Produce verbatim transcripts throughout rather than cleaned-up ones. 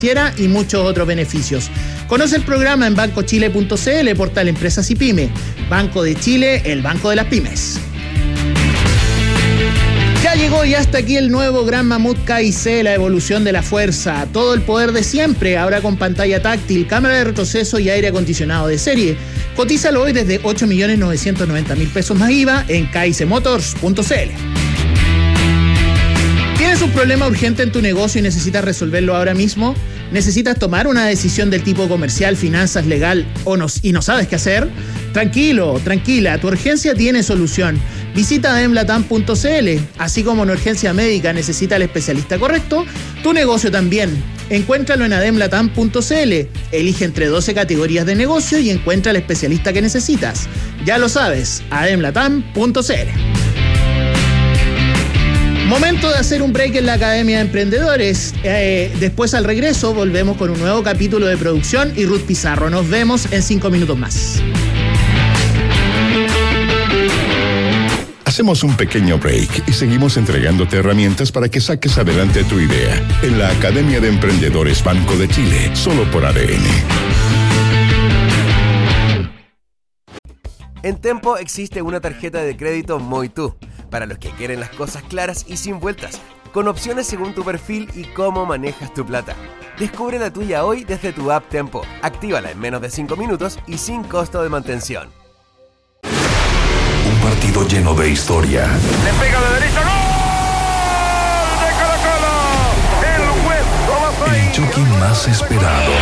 y muchos otros beneficios. Conoce el programa en banco chile punto c l, portal Empresas y Pyme. Banco de Chile, el banco de las pymes. Ya llegó y hasta aquí el nuevo Gran Mamut K I C, la evolución de la fuerza. Todo el poder de siempre, ahora con pantalla táctil, cámara de retroceso y aire acondicionado de serie. Cotízalo hoy desde ocho millones novecientos noventa mil pesos más I V A en k i c motors punto c l. ¿Tienes un problema urgente en tu negocio y necesitas resolverlo ahora mismo? ¿Necesitas tomar una decisión del tipo comercial, finanzas, legal o no, y no sabes qué hacer? Tranquilo, tranquila, tu urgencia tiene solución. Visita ademlatam punto c l. Así como una urgencia médica necesita al especialista correcto, tu negocio también. Encuéntralo en ademlatam punto c l. Elige entre doce categorías de negocio y encuentra al especialista que necesitas. Ya lo sabes, ademlatam punto c l. Momento de hacer un break en la Academia de Emprendedores. Eh, después, al regreso, volvemos con un nuevo capítulo de producción y Ruth Pizarro. Nos vemos en cinco minutos más. Hacemos un pequeño break y seguimos entregándote herramientas para que saques adelante tu idea en la Academia de Emprendedores Banco de Chile, solo por A D N. En Tempo existe una tarjeta de crédito Moitú, para los que quieren las cosas claras y sin vueltas, con opciones según tu perfil y cómo manejas tu plata. Descubre la tuya hoy desde tu app Tempo. Actívala en menos de cinco minutos y sin costo de mantención. Un partido lleno de historia. Le pega de derecha, ¡gol! ¡De Colo-Colo! El juez Tomasay. El choque más esperado.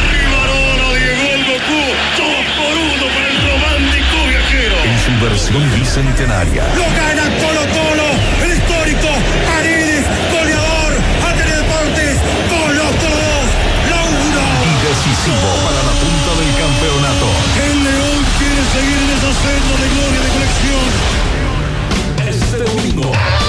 En su versión bicentenaria. Lo gana Colo-Colo, el histórico Paredes, goleador, Arte Deportes, Colo-Colo dos, la uno. Y decisivo para la punta del campeonato. El León quiere seguir en esa senda de gloria de colección. Este domingo,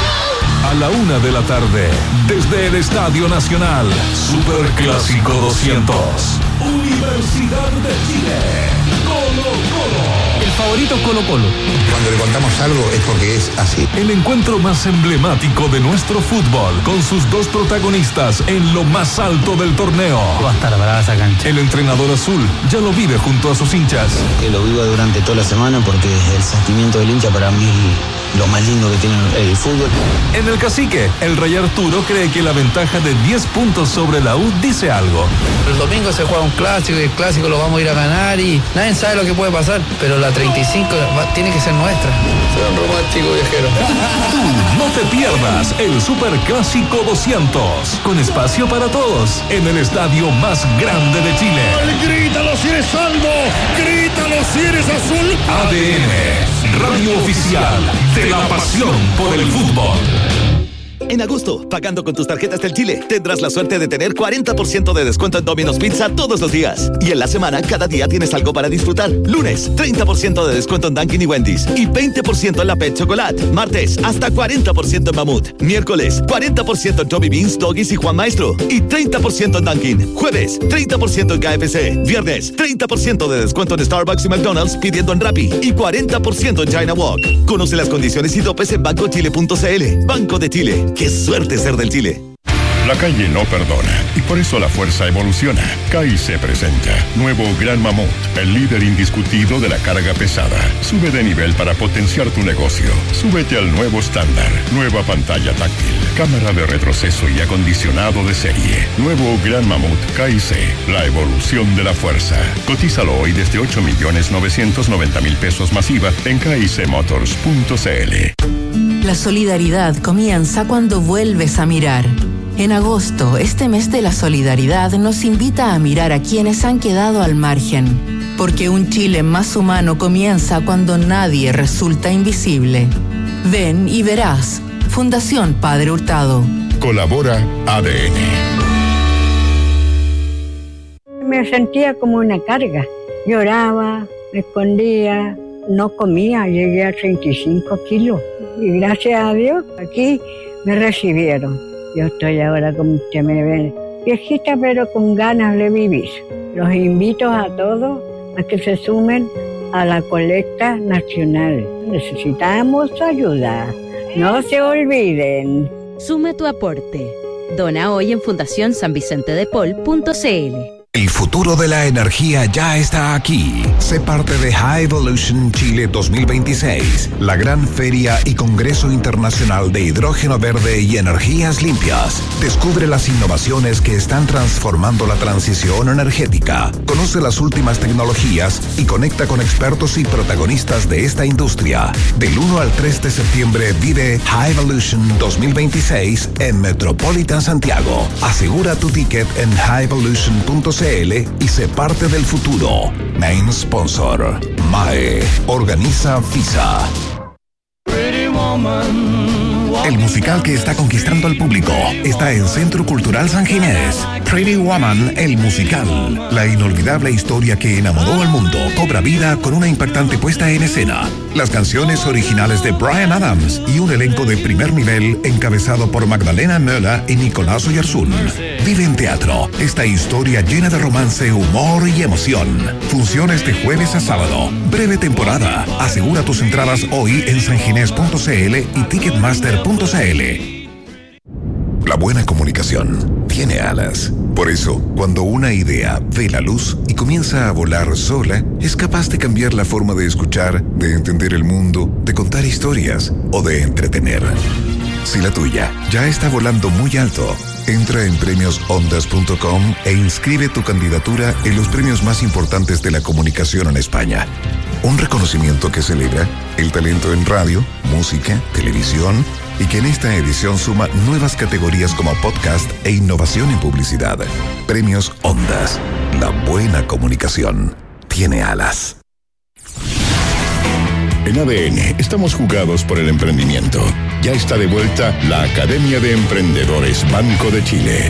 a la una de la tarde, desde el Estadio Nacional, Superclásico doscientos. Universidad de Chile, Colo-Colo. El favorito Colo-Colo. Cuando le contamos algo es porque es así. El encuentro más emblemático de nuestro fútbol, con sus dos protagonistas en lo más alto del torneo. Va a estar brava esa cancha. El entrenador azul ya lo vive junto a sus hinchas. Que lo viva durante toda la semana porque el sentimiento del hincha para mí es lo más lindo que tiene el fútbol. En el Cacique, el Rey Arturo cree que la ventaja de diez puntos sobre la U dice algo. El domingo se juega un clásico y el clásico lo vamos a ir a ganar y nadie sabe lo que puede pasar, pero la treinta y cinco va, tiene que ser nuestra. Soy un romántico viajero. Tú no te pierdas el Superclásico doscientos, con espacio para todos, en el estadio más grande de Chile. ¡Grítalo si eres salvo! ¡Grítalo si eres azul! A D N, radio oficial de la pasión por el fútbol. En agosto, pagando con tus tarjetas del Chile, tendrás la suerte de tener cuarenta por ciento de descuento en Domino's Pizza todos los días. Y en la semana, cada día tienes algo para disfrutar. Lunes, treinta por ciento de descuento en Dunkin' y Wendy's. Y veinte por ciento en la Pet Chocolate. Martes, hasta cuarenta por ciento en Mamut. Miércoles, cuarenta por ciento en Tommy Beans, Doggies y Juan Maestro. Y treinta por ciento en Dunkin'. Jueves, treinta por ciento en K F C. Viernes, treinta por ciento de descuento en Starbucks y McDonald's pidiendo en Rappi. Y cuarenta por ciento en China Walk. Conoce las condiciones y topes en banco chile punto c l. Banco de Chile. ¡Qué suerte ser del Chile! La calle no perdona y por eso la fuerza evoluciona. K I C presenta nuevo Gran Mamut, el líder indiscutido de la carga pesada. Sube de nivel para potenciar tu negocio. Súbete al nuevo estándar. Nueva pantalla táctil, cámara de retroceso y acondicionado de serie. Nuevo Gran Mamut K I C, la evolución de la fuerza. Cotízalo hoy desde ocho millones novecientos noventa mil pesos más I V A en k i c motors punto c l. La solidaridad comienza cuando vuelves a mirar. En agosto, este mes de la solidaridad nos invita a mirar a quienes han quedado al margen, porque un Chile más humano comienza cuando nadie resulta invisible. Ven y verás. Fundación Padre Hurtado. Colabora A D N. Me sentía como una carga. Lloraba, me escondía, no comía, llegué a treinta y cinco kilos. Y gracias a Dios, aquí me recibieron. Yo estoy ahora, como usted me ve, viejita pero con ganas de vivir. Los invito a todos a que se sumen a la colecta nacional. Necesitamos ayuda. No se olviden. Sume tu aporte. Dona hoy en fundación san vicente de paul punto c l. El futuro de la energía ya está aquí. Sé parte de High Evolution Chile dos mil veintiséis, la gran feria y congreso internacional de hidrógeno verde y energías limpias. Descubre las innovaciones que están transformando la transición energética. Conoce las últimas tecnologías y conecta con expertos y protagonistas de esta industria. Del uno al tres de septiembre vive High Evolution dos mil veintiséis en Metropolitan Santiago. Asegura tu ticket en high evolution punto c l y sé parte del futuro. Main sponsor M A E. Organiza FISA. El musical que está conquistando al público está en Centro Cultural San Ginés. Pretty Woman, el musical. La inolvidable historia que enamoró al mundo cobra vida con una impactante puesta en escena. Las canciones originales de Bryan Adams y un elenco de primer nivel encabezado por Magdalena Möller y Nicolás Oyarzún. Vive en teatro esta historia llena de romance, humor y emoción. Funciones de jueves a sábado. Breve temporada. Asegura tus entradas hoy en sanginés punto c l y ticketmaster punto c l. La buena comunicación tiene alas. Por eso, cuando una idea ve la luz y comienza a volar sola, es capaz de cambiar la forma de escuchar, de entender el mundo, de contar historias o de entretener. Si la tuya ya está volando muy alto, entra en premios ondas punto com e inscribe tu candidatura en los premios más importantes de la comunicación en España. Un reconocimiento que celebra el talento en radio, música, televisión y que en esta edición suma nuevas categorías como podcast e innovación en publicidad. Premios Ondas. La buena comunicación tiene alas. En A D N estamos jugados por el emprendimiento. Ya está de vuelta la Academia de Emprendedores Banco de Chile.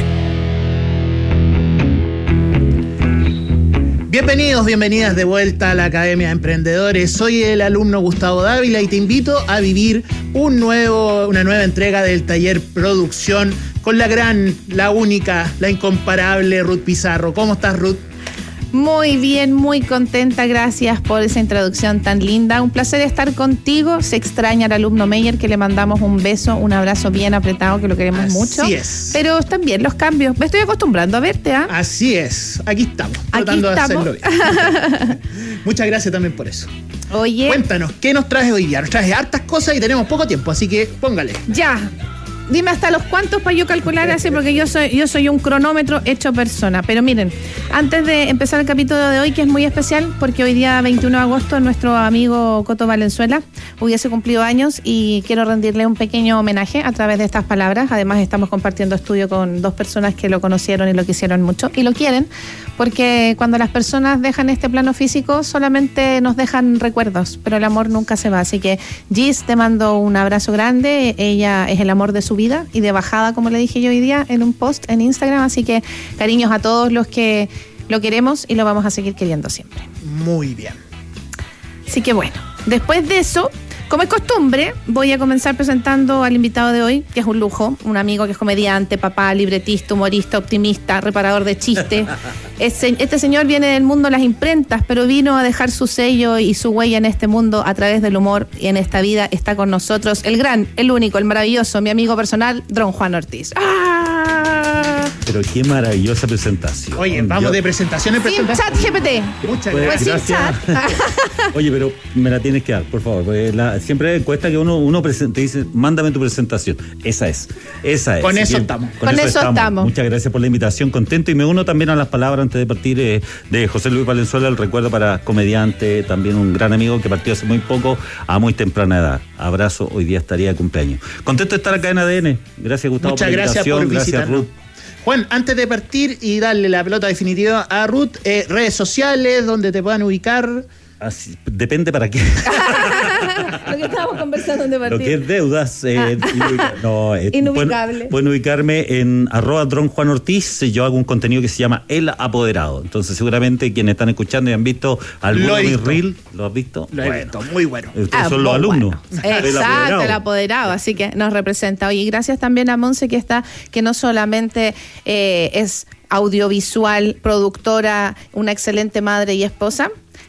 Bienvenidos, bienvenidas de vuelta a la Academia de Emprendedores. Soy el alumno Gustavo Dávila y te invito a vivir un nuevo, una nueva entrega del taller Producción con la gran, la única, la incomparable Ruth Pizarro. ¿Cómo estás, Ruth? Muy bien, muy contenta, gracias por esa introducción tan linda. Un placer estar contigo. Se extraña al alumno Meyer, que le mandamos un beso, un abrazo bien apretado, que lo queremos Así mucho. Así es. Pero también los cambios. Me estoy acostumbrando a verte, ¿ah? ¿eh? Así es. Aquí estamos, Aquí tratando estamos. de hacerlo bien. Muchas gracias también por eso. Oye. Cuéntanos, ¿qué nos traes hoy día? Nos traes hartas cosas y tenemos poco tiempo, así que póngale. Ya. Dime hasta los cuantos para yo calcular así, porque yo soy, yo soy un cronómetro hecho persona. Pero miren, antes de empezar el capítulo de hoy, que es muy especial, porque hoy día veintiuno de agosto nuestro amigo Coto Valenzuela hubiese cumplido años y quiero rendirle un pequeño homenaje a través de estas palabras. Además estamos compartiendo estudio con dos personas que lo conocieron y lo quisieron mucho y lo quieren, porque cuando las personas dejan este plano físico solamente nos dejan recuerdos, pero el amor nunca se va. Así que Gis, te mando un abrazo grande. Ella es el amor de su vida y de bajada, como le dije yo hoy día en un post en Instagram, así que cariños a todos los que lo queremos y lo vamos a seguir queriendo siempre. Muy bien. Así que bueno, después de eso, como es costumbre, voy a comenzar presentando al invitado de hoy, que es un lujo, un amigo que es comediante, papá, libretista, humorista, optimista, reparador de chistes. Este, este señor viene del mundo de las imprentas, pero vino a dejar su sello y su huella en este mundo a través del humor, y en esta vida está con nosotros el gran, el único, el maravilloso, mi amigo personal, Don Juan Ortiz. ¡Ah! Pero qué maravillosa presentación. Oye, vamos Yo... de presentación en Sin presentación. chat G P T. Muchas pues, gracias. Sin chat. Oye, pero me la tienes que dar, por favor. La, siempre cuesta que uno, uno te dice, mándame tu presentación. Esa es. Esa es. Con eso Bien, estamos. Con, con eso, eso estamos. estamos. Muchas gracias por la invitación. Contento, y me uno también a las palabras antes de partir eh, de José Luis Valenzuela, el recuerdo para comediante, también un gran amigo que partió hace muy poco, a muy temprana edad. Abrazo, hoy día estaría de cumpleaños. Contento de estar acá en A D N. Gracias, Gustavo, Muchas por la gracias invitación. por visitarnos. Gracias, Ruth. Juan, antes de partir y darle la pelota definitiva a Ruth, eh, redes sociales donde te puedan ubicar. Así, depende para qué. Lo que estábamos conversando de partir. Lo que es deudas. Eh, ah. no, eh, Inubicable. Pueden, pueden ubicarme en arroba Dron Juan Ortiz. Yo hago un contenido que se llama El Apoderado. Entonces, seguramente quienes están escuchando y han visto alguno de mis reels, ¿lo has visto? Lo he bueno. visto, muy bueno. Ustedes ah, son los alumnos. Bueno. Exacto, el apoderado. el apoderado. Así que nos representa hoy. Y gracias también a Monse, que está, que no solamente eh, es audiovisual, productora, una excelente madre y esposa,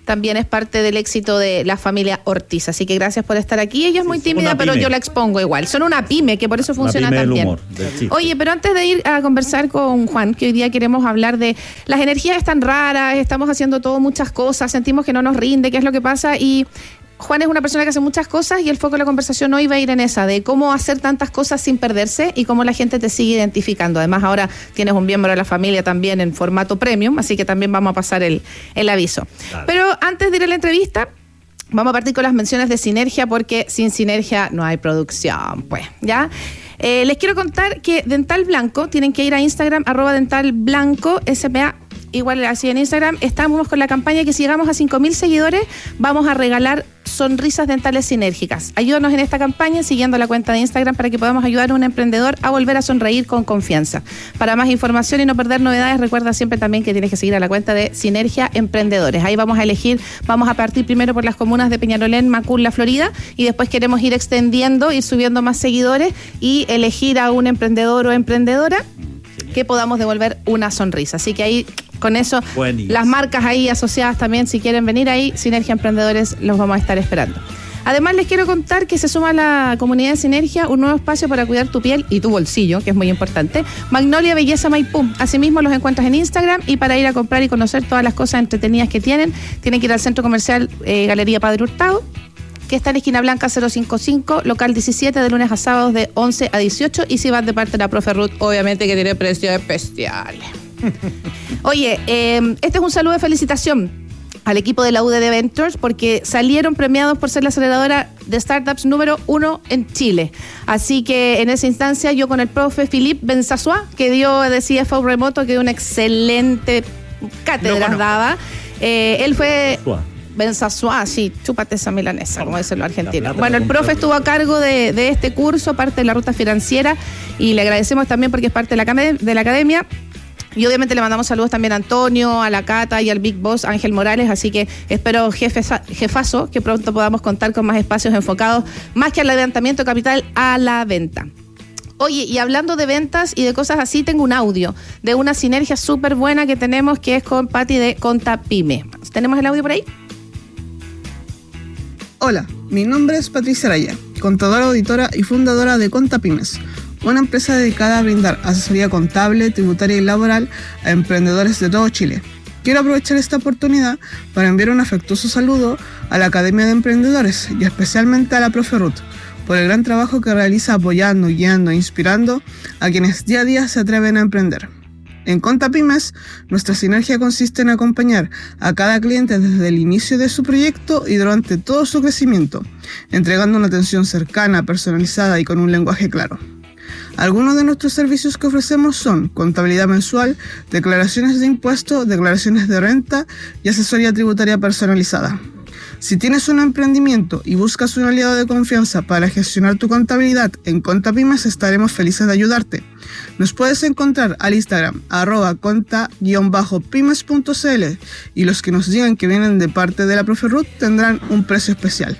también es parte del éxito de la familia Ortiz. Así que gracias por estar aquí. Ella es muy tímida, pero yo la expongo igual. Son una pyme, que por eso funciona tan bien. Humor, Oye, pero antes de ir a conversar con Juan, que hoy día queremos hablar de las energías están raras, estamos haciendo todo muchas cosas, sentimos que no nos rinde, qué es lo que pasa, y Juan es una persona que hace muchas cosas y el foco de la conversación hoy va a ir en esa, de cómo hacer tantas cosas sin perderse y cómo la gente te sigue identificando. Además, ahora tienes un miembro de la familia también en formato premium, así que también vamos a pasar el, el aviso. Claro. Pero antes de ir a la entrevista, vamos a partir con las menciones de Sinergia, porque sin Sinergia no hay producción, pues, ¿ya? Eh, les quiero contar que Dental Blanco, tienen que ir a Instagram, arroba Dental Blanco, S P A, igual así en Instagram, estamos con la campaña que si llegamos a cinco mil seguidores, vamos a regalar sonrisas dentales sinérgicas. Ayúdanos en esta campaña siguiendo la cuenta de Instagram para que podamos ayudar a un emprendedor a volver a sonreír con confianza. Para más información y no perder novedades, recuerda siempre también que tienes que seguir a la cuenta de Sinergia Emprendedores. Ahí vamos a elegir, vamos a partir primero por las comunas de Peñalolén, Macul, La Florida, y después queremos ir extendiendo, ir subiendo más seguidores y elegir a un emprendedor o emprendedora que podamos devolver una sonrisa. Así que ahí, con eso, Buenísimo. Las marcas ahí asociadas también, si quieren venir ahí, Sinergia Emprendedores, los vamos a estar esperando. Además, les quiero contar que se suma a la comunidad de Sinergia un nuevo espacio para cuidar tu piel y tu bolsillo, que es muy importante. Magnolia Belleza Maipú. Asimismo, los encuentras en Instagram, y para ir a comprar y conocer todas las cosas entretenidas que tienen, tienen que ir al Centro Comercial eh, Galería Padre Hurtado, que está en Esquina Blanca cero cincuenta y cinco, local diecisiete, de lunes a sábados de once a dieciocho, y si van de parte de la profe Ruth, obviamente que tiene precios especiales. Oye, eh, este es un saludo de felicitación al equipo de la U D D Ventures, porque salieron premiados por ser la aceleradora de startups número uno en Chile. Así que en esa instancia yo con el profe Philippe Benzasua, que dio de C F O remoto, que dio una excelente cátedra no, daba. Eh, él fue... Benzasua, sí, chúpate esa milanesa, como dicen los argentinos. Bueno, el profe estuvo a cargo de, de este curso, parte de la ruta financiera, y le agradecemos también porque es parte de la, de la academia. Y obviamente le mandamos saludos también a Antonio, a la Cata y al Big Boss Ángel Morales, así que espero, jefe, jefazo, que pronto podamos contar con más espacios enfocados, más que al levantamiento de capital, a la venta. Oye, y hablando de ventas y de cosas así, tengo un audio de una sinergia súper buena que tenemos, que es con Patti de Contapyme. ¿Tenemos el audio por ahí? Hola, mi nombre es Patricia Araya, contadora, auditora y fundadora de Contapymes, una empresa dedicada a brindar asesoría contable, tributaria y laboral a emprendedores de todo Chile. Quiero aprovechar esta oportunidad para enviar un afectuoso saludo a la Academia de Emprendedores y especialmente a la profe Ruth, por el gran trabajo que realiza apoyando, guiando e inspirando a quienes día a día se atreven a emprender. En Contapymes, nuestra sinergia consiste en acompañar a cada cliente desde el inicio de su proyecto y durante todo su crecimiento, entregando una atención cercana, personalizada y con un lenguaje claro. Algunos de nuestros servicios que ofrecemos son contabilidad mensual, declaraciones de impuestos, declaraciones de renta y asesoría tributaria personalizada. Si tienes un emprendimiento y buscas un aliado de confianza para gestionar tu contabilidad, en Contapymes estaremos felices de ayudarte. Nos puedes encontrar al Instagram arroba conta-pymes punto cl, y los que nos digan que vienen de parte de la profe Ruth tendrán un precio especial.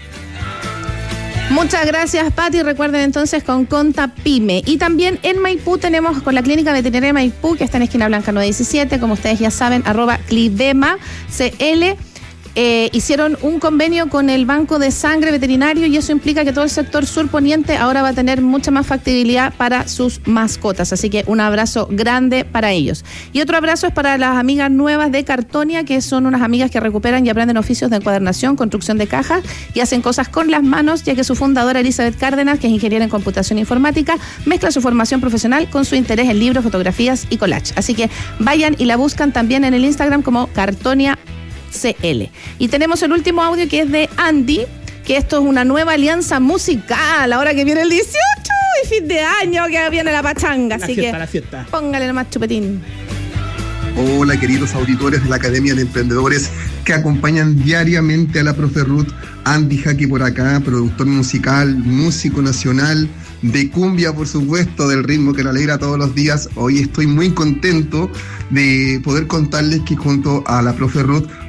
Muchas gracias, Pati. Recuerden entonces con Contapyme. Y también en Maipú tenemos con la Clínica Veterinaria de Maipú, que está en Esquina Blanca nueve diecisiete, como ustedes ya saben, arroba Clidema C L. Eh, hicieron un convenio con el Banco de Sangre Veterinario, y eso implica que todo el sector surponiente ahora va a tener mucha más factibilidad para sus mascotas. Así que un abrazo grande para ellos. Y otro abrazo es para las amigas nuevas de Cartonia, que son unas amigas que recuperan y aprenden oficios de encuadernación, construcción de cajas y hacen cosas con las manos, ya que su fundadora Elizabeth Cárdenas, que es ingeniera en computación informática, mezcla su formación profesional con su interés en libros, fotografías y collage. Así que vayan y la buscan también en el Instagram como Cartonia C L. Y tenemos el último audio, que es de Andy, que esto es una nueva alianza musical, ahora que viene el dieciocho y fin de año, que viene la pachanga, la así fiesta, que la fiesta. Póngale nomás chupetín. Hola, queridos auditores de la Academia de Emprendedores que acompañan diariamente a la profe Ruth. Andy Jaque por acá, productor musical, músico nacional, de cumbia, por supuesto, del ritmo que le alegra todos los días. Hoy estoy muy contento de poder contarles que junto a la profe Ruth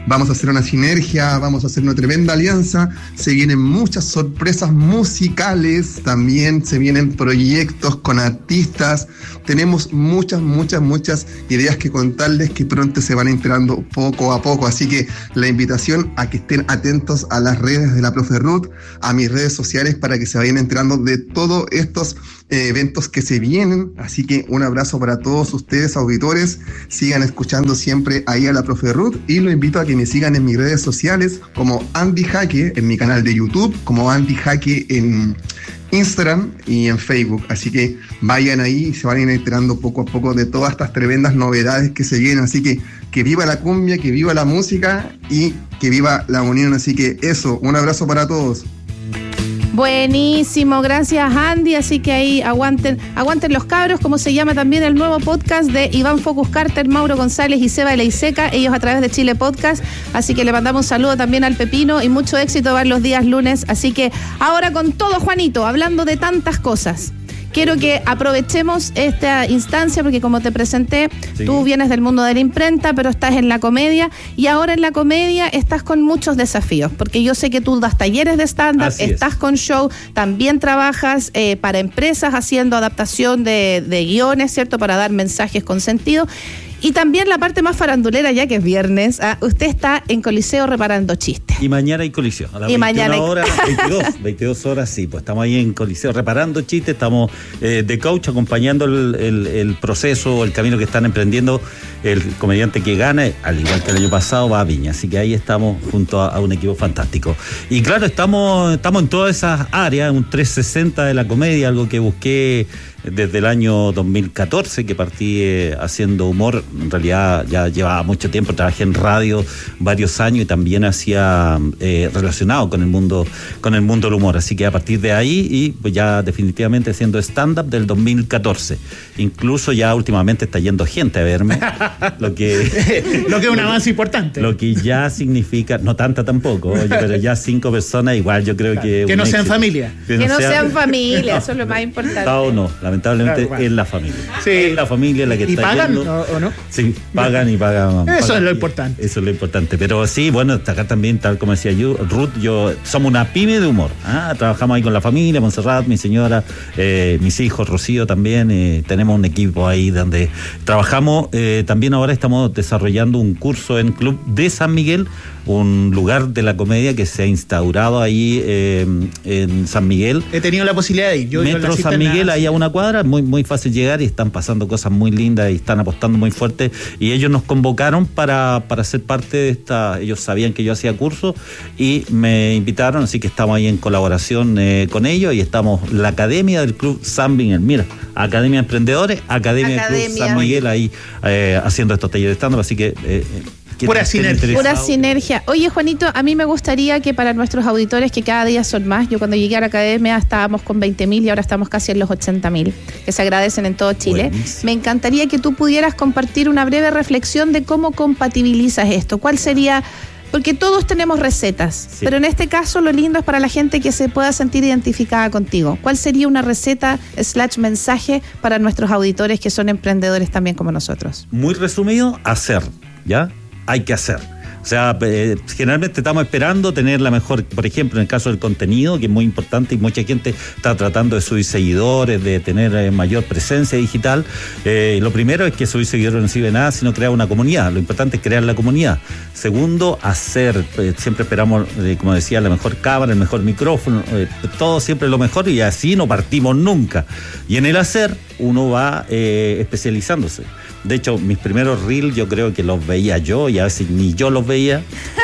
vamos a hacer una sinergia, vamos a hacer una tremenda alianza, se vienen muchas sorpresas musicales, también se vienen proyectos con artistas, tenemos muchas, muchas, muchas ideas que contarles que pronto se van enterando poco a poco, así que la invitación a que estén atentos a las redes de la Profe Ruth, a mis redes sociales para que se vayan enterando de todos estos eh, eventos que se vienen, así que un abrazo para todos ustedes auditores, sigan escuchando siempre ahí a la Profe Ruth y los invito a que me sigan en mis redes sociales como Andy Jaque en mi canal de YouTube, como Andy Jaque en Instagram y en Facebook, así que vayan ahí y se van a ir enterando poco a poco de todas estas tremendas novedades que se vienen, así que que viva la cumbia, que viva la música y que viva la unión, así que eso, un abrazo para todos. Buenísimo, gracias Andy, así que ahí aguanten, aguanten los cabros, como se llama también el nuevo podcast de Iván Focus Carter, Mauro González y Seba Leiseca, ellos a través de Chile Podcast, así que le mandamos un saludo también al Pepino y mucho éxito van los días lunes, así que ahora con todo Juanito, hablando de tantas cosas. Quiero que aprovechemos esta instancia porque como te presenté, sí. Tú vienes del mundo de la imprenta, pero estás en la comedia y ahora en la comedia estás con muchos desafíos, porque yo sé que tú das talleres de stand-up, Así estás es. con show, también trabajas eh, para empresas haciendo adaptación de, de guiones, ¿cierto? Para dar mensajes con sentido. Y también la parte más farandulera, ya que es viernes, ¿ah? Usted está en Coliseo reparando chistes. Y mañana hay Coliseo. A las y veintiuna mañana horas, veintidós, veintidós horas, sí, pues estamos ahí en Coliseo reparando chistes, estamos eh, de coach acompañando el, el, el proceso, el camino que están emprendiendo. El comediante que gana, al igual que el año pasado, va a Viña. Así que ahí estamos junto a, a un equipo fantástico. Y claro, estamos, estamos en todas esas áreas, un trescientos sesenta de la comedia, algo que busqué desde el año dos mil catorce, que partí eh, haciendo humor. En realidad ya llevaba mucho tiempo, trabajé en radio varios años y también hacía eh, relacionado con el mundo con el mundo del humor. Así que a partir de ahí, y pues ya definitivamente haciendo stand-up del dos mil catorce. Incluso ya últimamente está yendo gente a verme, lo que lo que es un avance importante. Lo que ya significa, no tanta tampoco, oye, pero ya cinco personas igual yo creo que... Que no éxito. sean familia. Que, que no sea, sean familia, no, eso es lo más importante. O no, lamentablemente claro, bueno. es la familia. Sí. Es la familia la que ¿Y está pagan yendo. o, o no? Sí, pagan y pagan. Eso pagan, es lo importante. Eso es lo importante. Pero sí, bueno, acá también, tal como decía yo, Ruth, yo somos una pyme de humor. ¿ah? Trabajamos ahí con la familia, Montserrat, mi señora, eh, mis hijos, Rocío también. Eh, tenemos un equipo ahí donde trabajamos. Eh, también ahora estamos desarrollando un curso en Club de San Miguel, un lugar de la comedia que se ha instaurado ahí eh, en San Miguel. He tenido la posibilidad de ir. Yo, Metro yo San Miguel, ahí a una cuadra, muy, muy fácil llegar y están pasando cosas muy lindas y están apostando muy fuerte. Y ellos nos convocaron para, para ser parte de esta. Ellos sabían que yo hacía curso y me invitaron, así que estamos ahí en colaboración eh, con ellos y estamos la Academia del Club San Miguel. Mira, Academia de Emprendedores, Academia, Academia. del Club San Miguel ahí eh, haciendo estos talleres de stand-up, así que. Eh, Pura sinergia. Pura sinergia. Oye, Juanito, a mí me gustaría que para nuestros auditores, que cada día son más, yo cuando llegué a la academia estábamos con veinte mil y ahora estamos casi en los ochenta mil, que se agradecen en todo Chile. Buenísimo. Me encantaría que tú pudieras compartir una breve reflexión de cómo compatibilizas esto. ¿Cuál sería...? Porque todos tenemos recetas, sí. Pero en este caso lo lindo es para la gente que se pueda sentir identificada contigo. ¿Cuál sería una receta slash mensaje para nuestros auditores que son emprendedores también como nosotros? Muy resumido, hacer, ¿ya? Hay que hacer. O sea, eh, generalmente estamos esperando tener la mejor, por ejemplo, en el caso del contenido, que es muy importante y mucha gente está tratando de subir seguidores, de tener eh, mayor presencia digital. Eh, lo primero es que subir seguidores no sirve de nada, sino crear una comunidad. Lo importante es crear la comunidad. Segundo, hacer. Eh, siempre esperamos, eh, como decía, la mejor cámara, el mejor micrófono, eh, todo siempre lo mejor y así no partimos nunca. Y en el hacer uno va eh, especializándose. De hecho, mis primeros reels yo creo que los veía yo y a veces ni yo los veía.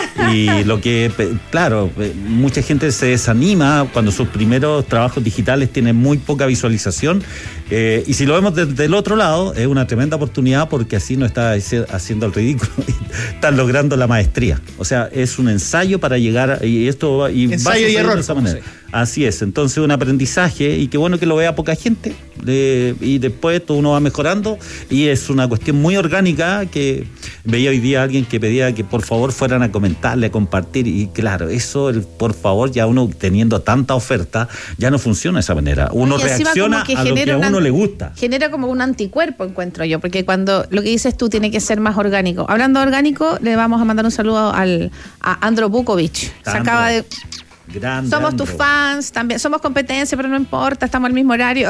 Y lo que, claro, mucha gente se desanima cuando sus primeros trabajos digitales tienen muy poca visualización. Eh, y si lo vemos desde el otro lado, es una tremenda oportunidad porque así no está haciendo el ridículo. Están logrando la maestría. O sea, es un ensayo para llegar a, y esto va, y ensayo y error de esa manera. Así es, entonces un aprendizaje y qué bueno que lo vea poca gente eh, y después todo uno va mejorando y es una cuestión muy orgánica que Veía hoy día a alguien que pedía que por favor fueran a comentarle, a compartir, y claro, eso, el por favor, ya uno teniendo tanta oferta, ya no funciona de esa manera. Uno reacciona a lo que a uno un, le gusta. Genera como un anticuerpo, encuentro yo, porque cuando lo que dices tú tiene que ser más orgánico. Hablando de orgánico, le vamos a mandar un saludo al, a Andro Bukovic. Se acaba de... Grande, somos Andro. tus fans, también somos competencia, pero no importa, estamos al mismo horario.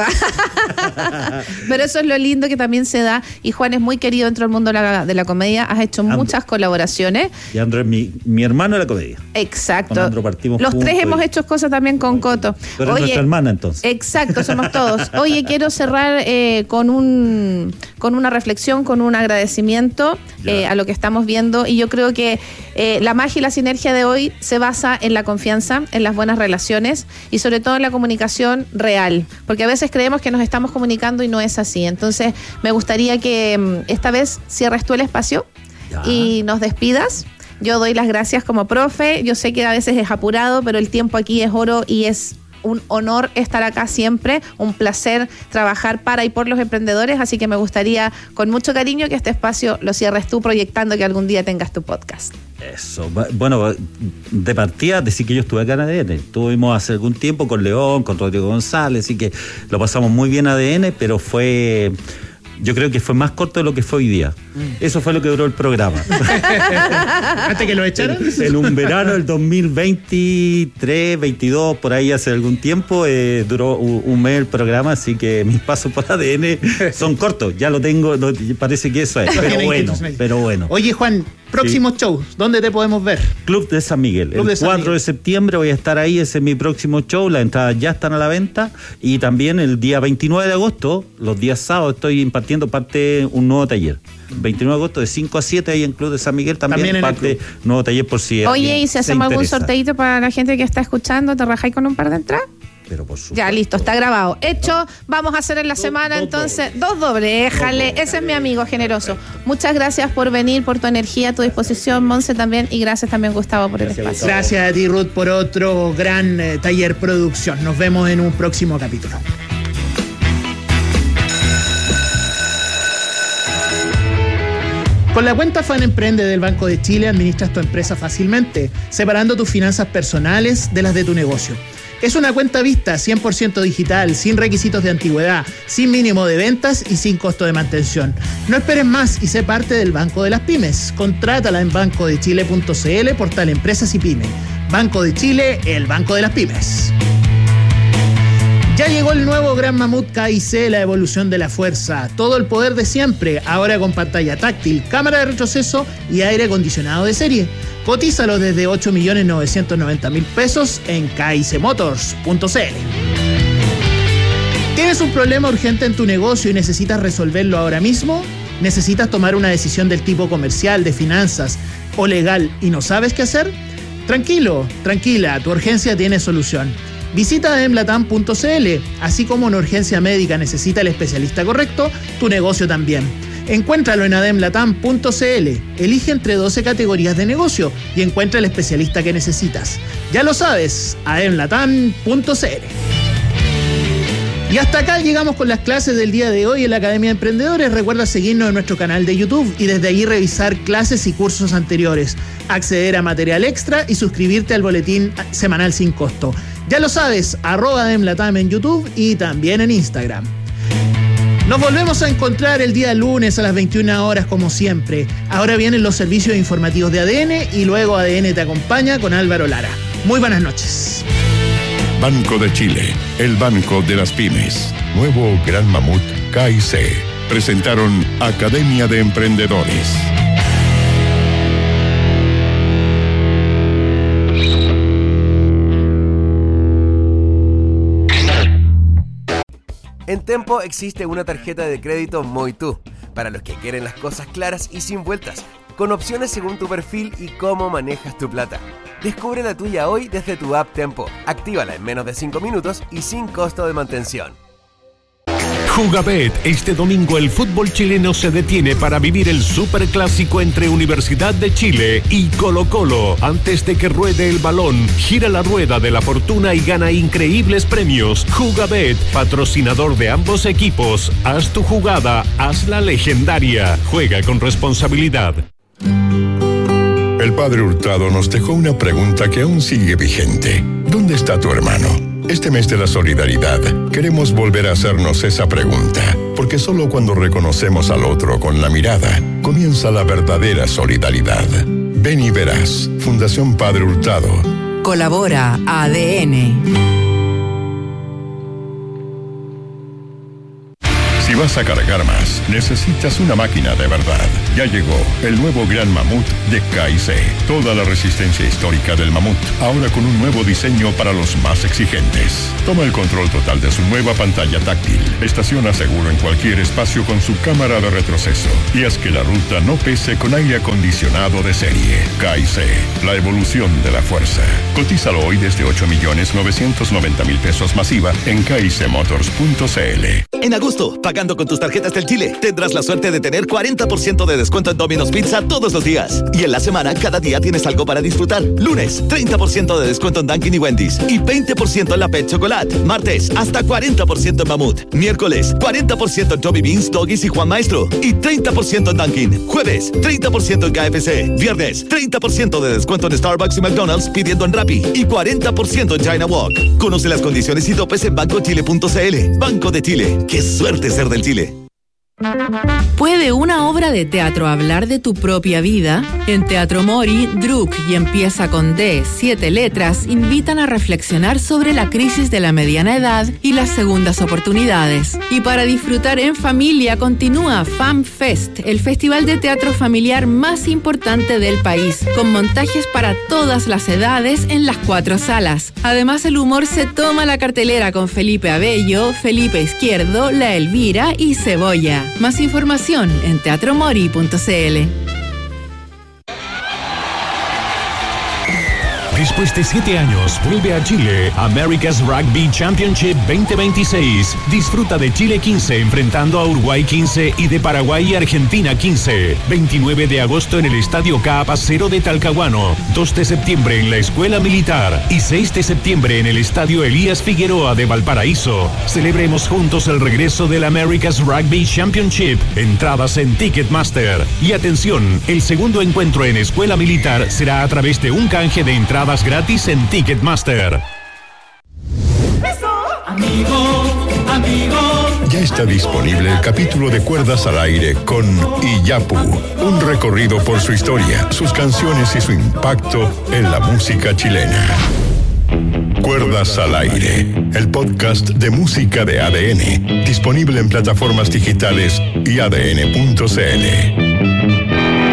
Pero eso es lo lindo que también se da. Y Juan es muy querido dentro del mundo de la, de la comedia. Has hecho Andro. muchas colaboraciones. Y Andro es mi, mi hermano de la comedia. Exacto. Con Andro partimos Los tres y... hemos hecho cosas también con Coto. Pero Oye, es nuestra hermana entonces. Exacto, somos todos. Oye, quiero cerrar eh, con un con una reflexión, con un agradecimiento eh, a lo que estamos viendo. Y yo creo que eh, la magia y la sinergia de hoy se basa en la confianza, en las buenas relaciones y sobre todo en la comunicación real, porque a veces creemos que nos estamos comunicando y no es así. Entonces me gustaría que esta vez cierres tú el espacio ya. y nos despidas. Yo doy las gracias como profe, yo sé que a veces es apurado, pero el tiempo aquí es oro y es un honor estar acá siempre, un placer trabajar para y por los emprendedores, así que me gustaría con mucho cariño que este espacio lo cierres tú, proyectando que algún día tengas tu podcast. Eso, bueno, de partida decir que yo estuve acá en A D N, estuvimos hace algún tiempo con León, con Rodrigo González, así que lo pasamos muy bien A D N, pero fue... Yo creo que fue más corto de lo que fue hoy día. Mm. Eso fue lo que duró el programa. ¿Antes que lo echaron? En, en un verano del dos mil veintitrés, veintidós, por ahí hace algún tiempo, eh, duró un, un mes el programa, así que mis pasos por A D N son cortos. Ya lo tengo, lo, parece que eso es. Pero bueno, pero bueno. Oye, Juan, próximos sí. shows, ¿dónde te podemos ver? Club de San Miguel. Club el de San cuatro Miguel. De septiembre voy a estar ahí, ese es mi próximo show. Las entradas ya están a la venta. Y también el día veintinueve de agosto, los días sábados, estoy impartiendo parte un nuevo taller. veintinueve de agosto de cinco a siete ahí en Club de San Miguel también, también parte nuevo taller por si Oye, ¿y si hacemos algún sorteito para la gente que está escuchando? ¿Te rajáis con un par de entradas? Pero por supuesto. Ya, listo, está grabado. Hecho, vamos a hacer en la dos, semana dos, entonces dos dobles, déjale. Ese es mi amigo generoso. Muchas gracias por venir, por tu energía, a tu disposición, Monse también, y gracias también, Gustavo, por gracias, el espacio. Gracias a ti, Ruth, por otro gran eh, taller producción. Nos vemos en un próximo capítulo. Con la cuenta Fan Emprende del Banco de Chile administras tu empresa fácilmente, separando tus finanzas personales de las de tu negocio. Es una cuenta vista cien por ciento digital, sin requisitos de antigüedad, sin mínimo de ventas y sin costo de mantención. No esperes más y sé parte del Banco de las Pymes. Contrátala en banco de chile punto c l, portal Empresas y Pymes. Banco de Chile, el Banco de las Pymes. Ya llegó el nuevo Gran Mamut K I C, la evolución de la fuerza. Todo el poder de siempre, ahora con pantalla táctil, cámara de retroceso y aire acondicionado de serie. Cotízalo desde ocho millones novecientos noventa mil pesos en k i c motors punto c l. ¿Tienes un problema urgente en tu negocio y necesitas resolverlo ahora mismo? ¿Necesitas tomar una decisión del tipo comercial, de finanzas o legal y no sabes qué hacer? Tranquilo, tranquila, tu urgencia tiene solución. Visita a emlatam punto c l. Así como una urgencia médica necesita el especialista correcto, tu negocio también. Encuéntralo en ademlatam punto c l. Elige entre doce categorías de negocio y encuentra el especialista que necesitas. Ya lo sabes, ademlatam punto c l. Y hasta acá llegamos con las clases del día de hoy en la Academia de Emprendedores. Recuerda seguirnos en nuestro canal de YouTube y desde allí revisar clases y cursos anteriores, acceder a material extra y suscribirte al boletín semanal sin costo. Ya lo sabes, arroba Demlatam en YouTube y también en Instagram. Nos volvemos a encontrar el día lunes a las veintiuna horas como siempre. Ahora vienen los servicios informativos de A D N y luego A D N te acompaña con Álvaro Lara. Muy buenas noches. Banco de Chile, el Banco de las Pymes. Nuevo Gran Mamut K I C. Presentaron Academia de Emprendedores. En Tempo existe una tarjeta de crédito Muy Tú, para los que quieren las cosas claras y sin vueltas, con opciones según tu perfil y cómo manejas tu plata. Descubre la tuya hoy desde tu app Tempo. Actívala en menos de cinco minutos y sin costo de mantención. Jugabet, este domingo el fútbol chileno se detiene para vivir el superclásico entre Universidad de Chile y Colo-Colo. Antes de que ruede el balón, gira la rueda de la fortuna y gana increíbles premios. Jugabet, patrocinador de ambos equipos. Haz tu jugada, hazla legendaria. Juega con responsabilidad. El padre Hurtado nos dejó una pregunta que aún sigue vigente. ¿Dónde está tu hermano? Este mes de la solidaridad, queremos volver a hacernos esa pregunta, porque solo cuando reconocemos al otro con la mirada, comienza la verdadera solidaridad. Ven y verás. Fundación Padre Hurtado. Colabora A D N. Si vas a cargar más, necesitas una máquina de verdad. Ya llegó el nuevo Gran Mamut de K y C. Toda la resistencia histórica del Mamut, ahora con un nuevo diseño para los más exigentes. Toma el control total de su nueva pantalla táctil. Estaciona seguro en cualquier espacio con su cámara de retroceso. Y haz que la ruta no pese con aire acondicionado de serie. K y C, la evolución de la fuerza. Cotízalo hoy desde ocho millones novecientos noventa mil pesos masiva en k y c motors punto c l. En agosto, pagando con tus tarjetas del Chile, tendrás la suerte de tener cuarenta por ciento de descuento en Domino's Pizza todos los días. Y en la semana, cada día tienes algo para disfrutar. Lunes, treinta por ciento de descuento en Dunkin' y Wendy's. Y veinte por ciento en la Pet Chocolate. Martes, hasta cuarenta por ciento en Mamut. Miércoles, cuarenta por ciento en Toby Beans, Doggies y Juan Maestro. Y treinta por ciento en Dunkin'. Jueves, treinta por ciento en K F C. Viernes, treinta por ciento de descuento en Starbucks y McDonald's pidiendo en Rappi. Y cuarenta por ciento en China Walk. Conoce las condiciones y topes en banco chile punto c l. Banco de Chile. ¡Qué suerte ser del Chile! ¿Puede una obra de teatro hablar de tu propia vida? En Teatro Mori, Druk y Empieza con D, siete letras, invitan a reflexionar sobre la crisis de la mediana edad y las segundas oportunidades. Y para disfrutar en familia continúa FamFest, el festival de teatro familiar más importante del país, con montajes para todas las edades en las cuatro salas. Además, el humor se toma la cartelera con Felipe Abello, Felipe Izquierdo, La Elvira y Cebolla. Más información en teatro mori punto c l. Después de siete años, vuelve a Chile America's Rugby Championship veinte veintiséis. Disfruta de Chile quince enfrentando a Uruguay quince y de Paraguay y Argentina quince. veintinueve de agosto en el Estadio Capacero de Talcahuano. dos de septiembre en la Escuela Militar. Y seis de septiembre en el Estadio Elías Figueroa de Valparaíso. Celebremos juntos el regreso del America's Rugby Championship. Entradas en Ticketmaster. Y atención, el segundo encuentro en Escuela Militar será a través de un canje de entradas gratis en Ticketmaster. Amigo, amigo. Ya está disponible el capítulo de Cuerdas al Aire con Iyapu, un recorrido por su historia, sus canciones y su impacto en la música chilena. Cuerdas al Aire, el podcast de música de A D N, disponible en plataformas digitales y a d n punto c l.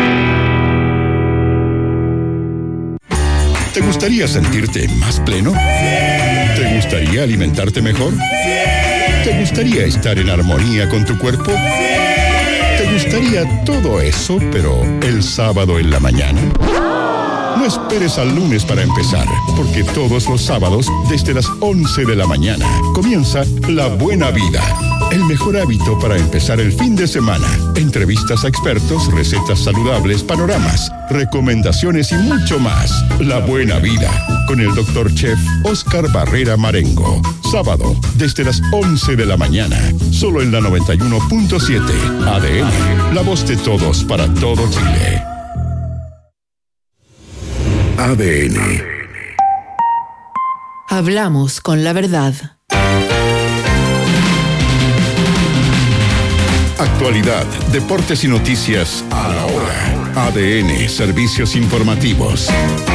¿Te gustaría sentirte más pleno? Sí. ¿Te gustaría alimentarte mejor? Sí. ¿Te gustaría estar en armonía con tu cuerpo? Sí. ¿Te gustaría todo eso, pero el sábado en la mañana? No esperes al lunes para empezar, porque todos los sábados, desde las once de la mañana, comienza La Buena Vida. El mejor hábito para empezar el fin de semana. Entrevistas a expertos, recetas saludables, panoramas, recomendaciones y mucho más. La Buena Vida, con el doctor Chef Oscar Barrera Marengo. Sábado, desde las once de la mañana. Solo en la noventa y uno punto siete. A D N, la voz de todos para todo Chile. A D N. Hablamos con la verdad. Actualidad, deportes y noticias a la hora. A D N, servicios informativos.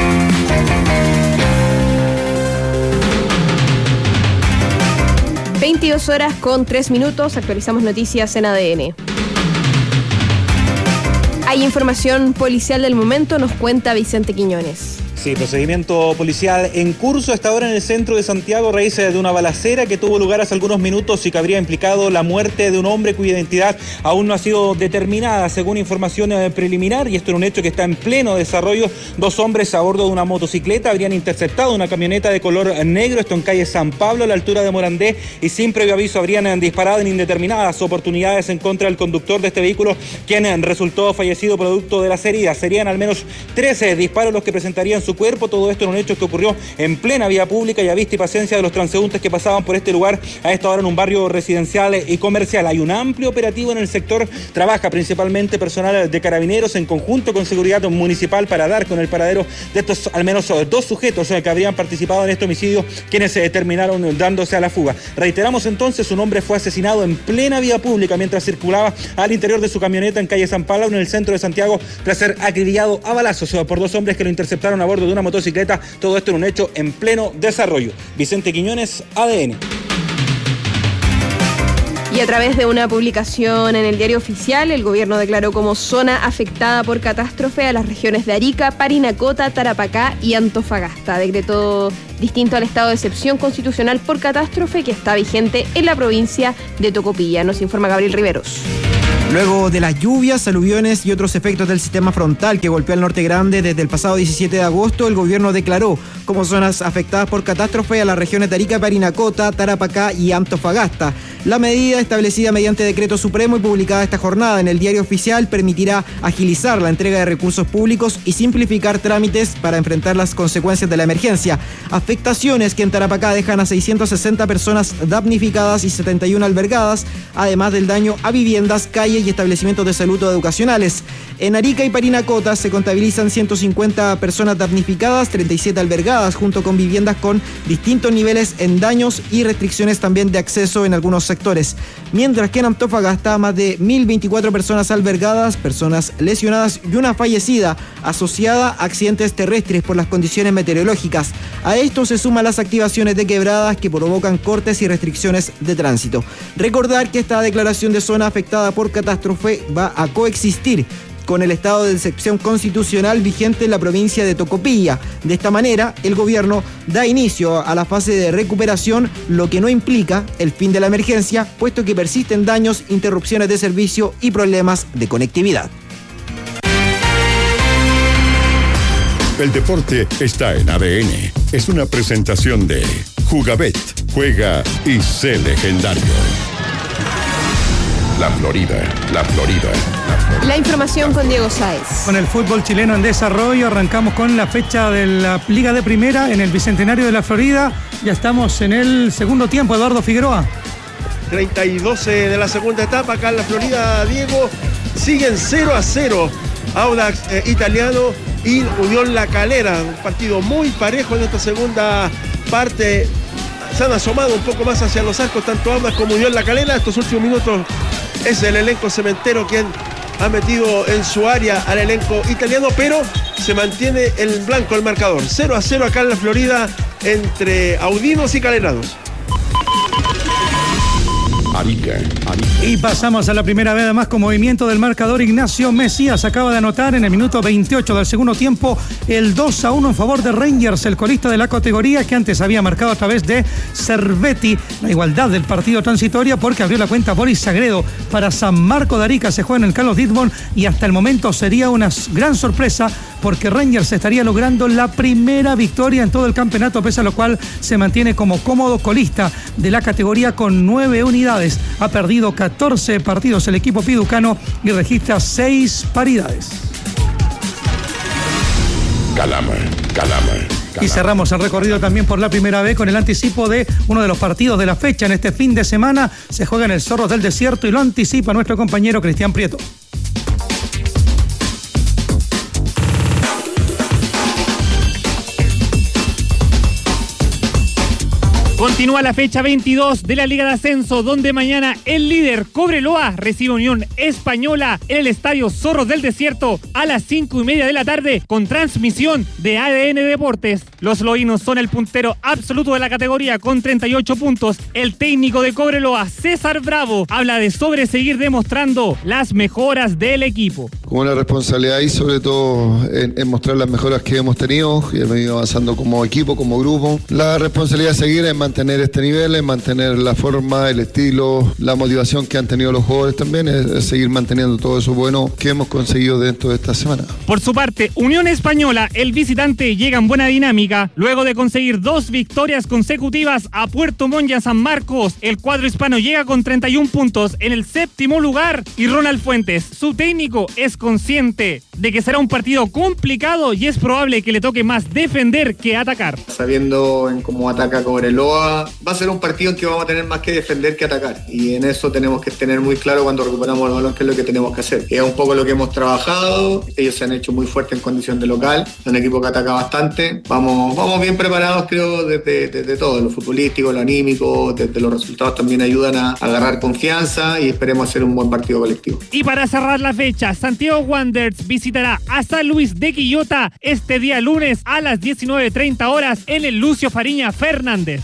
veintidós horas con tres minutos, actualizamos noticias en A D N. Hay información policial del momento, nos cuenta Vicente Quiñones. Sí, procedimiento policial en curso hasta ahora en el centro de Santiago a raíz de una balacera que tuvo lugar hace algunos minutos y que habría implicado la muerte de un hombre cuya identidad aún no ha sido determinada, según información preliminar, y esto es un hecho que está en pleno desarrollo. Dos hombres a bordo de una motocicleta habrían interceptado una camioneta de color negro, esto en calle San Pablo, a la altura de Morandé, y sin previo aviso habrían disparado en indeterminadas oportunidades en contra del conductor de este vehículo, quien resultó fallecido producto de las heridas. Serían al menos trece disparos los que presentarían su su cuerpo. Todo esto en un hecho que ocurrió en plena vía pública y a vista y paciencia de los transeúntes que pasaban por este lugar a esta hora en un barrio residencial y comercial. Hay un amplio operativo en el sector. Trabaja principalmente personal de Carabineros en conjunto con Seguridad Municipal para dar con el paradero de estos al menos dos sujetos que habrían participado en este homicidio, quienes se terminaron dándose a la fuga. Reiteramos entonces, un hombre fue asesinado en plena vía pública mientras circulaba al interior de su camioneta en calle San Pablo, en el centro de Santiago, tras ser acribillado a balazos por dos hombres que lo interceptaron a bordo de una motocicleta. Todo esto en un hecho en pleno desarrollo. Vicente Quiñones, A D N. Y a través de una publicación en el Diario Oficial, el gobierno declaró como zona afectada por catástrofe a las regiones de Arica, Parinacota, Tarapacá y Antofagasta. Decretó distinto al estado de excepción constitucional por catástrofe que está vigente en la provincia de Tocopilla. Nos informa Gabriel Riveros. Luego de las lluvias, aluviones y otros efectos del sistema frontal que golpeó al norte grande desde el pasado diecisiete de agosto, el gobierno declaró como zonas afectadas por catástrofe a las regiones de Arica, Parinacota, Tarapacá y Antofagasta. La medida, establecida mediante decreto supremo y publicada esta jornada en el Diario Oficial, permitirá agilizar la entrega de recursos públicos y simplificar trámites para enfrentar las consecuencias de la emergencia. Afectaciones que en Tarapacá dejan a seiscientas sesenta personas damnificadas y setenta y uno albergadas, además del daño a viviendas, calles y establecimientos de salud o educacionales. En Arica y Parinacota se contabilizan ciento cincuenta personas damnificadas, treinta y siete albergadas, junto con viviendas con distintos niveles en daños y restricciones también de acceso en algunos sectores. Mientras que en Antofagasta, más de mil veinticuatro personas albergadas, personas lesionadas y una fallecida asociada a accidentes terrestres por las condiciones meteorológicas. A esto se suman las activaciones de quebradas que provocan cortes y restricciones de tránsito. Recordar que esta declaración de zona afectada por catástrofe va a coexistir con el estado de excepción constitucional vigente en la provincia de Tocopilla. De esta manera, el gobierno da inicio a la fase de recuperación, lo que no implica el fin de la emergencia, puesto que persisten daños, interrupciones de servicio y problemas de conectividad. El deporte está en A D N. Es una presentación de Jugabet. Juega y sé legendario. La Florida, la Florida, la Florida. La información con Diego Sáez. Con el fútbol chileno en desarrollo, arrancamos con la fecha de la Liga de Primera en el Bicentenario de la Florida. Ya estamos en el segundo tiempo, Eduardo Figueroa. treinta y dos de la segunda etapa acá en la Florida, Diego. Siguen cero a cero Audax eh, Italiano y Unión La Calera. Un partido muy parejo en esta segunda parte. Se han asomado un poco más hacia los arcos tanto Audax como Unión La Calera. Estos últimos minutos es el elenco cementero quien ha metido en su área al elenco italiano, pero se mantiene el blanco el marcador. cero a cero acá en la Florida entre audinos y caleranos. Arica, Arica. Y pasamos a la primera vez además con movimiento del marcador. Ignacio Mesías acaba de anotar en el minuto veintiocho del segundo tiempo el dos a uno en favor de Rangers, el colista de la categoría, que antes había marcado a través de Cervetti. La igualdad del partido transitoria porque abrió la cuenta Boris Sagredo. Para San Marco de Arica se juega en el Carlos Ditborn y hasta el momento sería una gran sorpresa porque Rangers estaría logrando la primera victoria en todo el campeonato, pese a lo cual se mantiene como cómodo colista de la categoría con nueve unidades. Ha perdido catorce partidos el equipo piducano y registra seis paridades. Calama, Calama. Y cerramos el recorrido también por la primera vez con el anticipo de uno de los partidos de la fecha. En este fin de semana se juega en el Zorros del Desierto y lo anticipa nuestro compañero Cristian Prieto. Continúa la fecha veintidós de la Liga de Ascenso, donde mañana el líder Cobreloa recibe Unión Española en el Estadio Zorros del Desierto a las cinco y media de la tarde con transmisión de A D N Deportes. Los loínos son el puntero absoluto de la categoría con treinta y ocho puntos. El técnico de Cobreloa, César Bravo, habla de sobreseguir demostrando las mejoras del equipo. Con una responsabilidad y sobre todo en, en mostrar las mejoras que hemos tenido y hemos ido avanzando como equipo, como grupo. La responsabilidad de seguir es mantener este nivel, es mantener la forma, el estilo, la motivación que han tenido los jugadores también, es, es seguir manteniendo todo eso bueno que hemos conseguido dentro de esta semana. Por su parte, Unión Española, el visitante, llega en buena dinámica. Luego de conseguir dos victorias consecutivas a Puerto Montt y a San Marcos, el cuadro hispano llega con treinta y un puntos en el séptimo lugar y Ronald Fuentes, su técnico, es consciente de que será un partido complicado y es probable que le toque más defender que atacar. Sabiendo en cómo ataca Cobreloa, va a ser un partido en que vamos a tener más que defender que atacar, y en eso tenemos que tener muy claro cuando recuperamos el balón qué es lo que tenemos que hacer. Es un poco lo que hemos trabajado, ellos se han hecho muy fuertes en condición de local, es un equipo que ataca bastante, vamos, vamos bien preparados creo desde, desde todo, lo futbolístico, lo anímico, desde los resultados también ayudan a, a agarrar confianza y esperemos hacer un buen partido colectivo. Y para cerrar la fecha, Santiago Wanderers visitará a San Luis de Quillota este día lunes a las diecinueve treinta horas en el Lucio Fariña Fernández.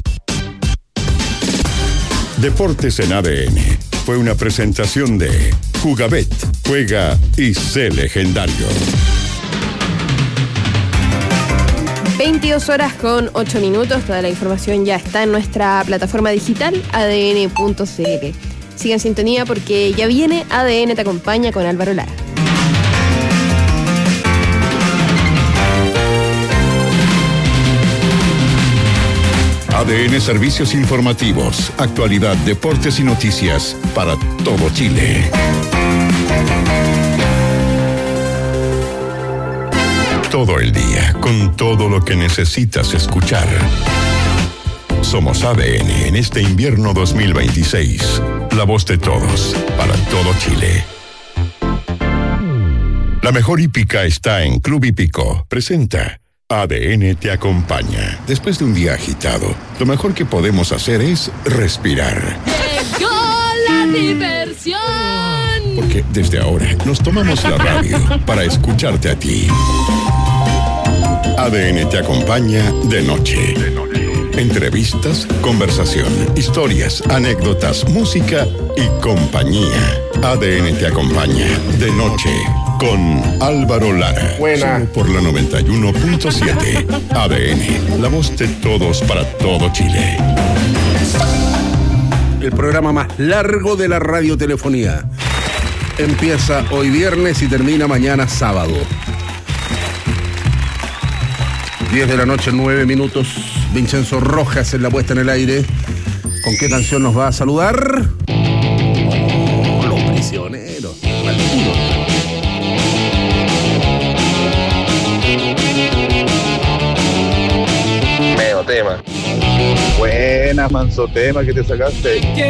Deportes en A D N fue una presentación de Jugabet, juega y sé legendario. veintidós horas con ocho minutos. Toda la información ya está en nuestra plataforma digital a d n punto c l. Sigue en sintonía porque ya viene A D N Te Acompaña con Álvaro Lara. A D N Servicios Informativos, actualidad, deportes y noticias para todo Chile. Todo el día, con todo lo que necesitas escuchar. Somos A D N en este invierno dos mil veintiséis. La voz de todos, para todo Chile. La mejor hípica está en Club Hípico. Presenta A D N Te Acompaña. Después de un día agitado, lo mejor que podemos hacer es respirar. ¡Llegó la diversión! Porque desde ahora nos tomamos la radio para escucharte a ti. A D N Te Acompaña de noche. Entrevistas, conversación, historias, anécdotas, música y compañía. A D N Te Acompaña de noche con Álvaro Lara. Buena. Solo por la noventa y uno punto siete. A D N, la voz de todos para todo Chile. El programa más largo de la radiotelefonía. Empieza hoy viernes y termina mañana sábado. diez de la noche, nueve minutos. Vincenzo Rojas en la puesta en el aire. ¿Con qué canción nos va a saludar? Oh, Los Prisioneros. Al tiro. Medio tema. Buena, manso tema que te sacaste.